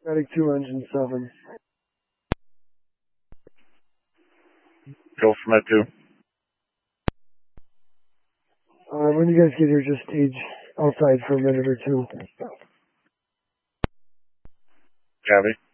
Static 2, engine 7. Go for Med 2. When you guys get here, just stage outside for a minute or two. Copy.